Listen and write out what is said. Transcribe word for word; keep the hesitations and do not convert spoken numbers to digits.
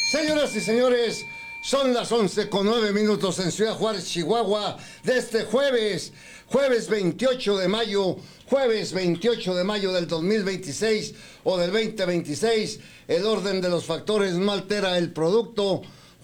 Señoras y señores, son las once con nueve minutos en Ciudad Juárez, Chihuahua, de este jueves, jueves veintiocho de mayo, jueves veintiocho de mayo del dos mil veintiséis o del veinte veintiséis. El orden de los factores no altera el producto.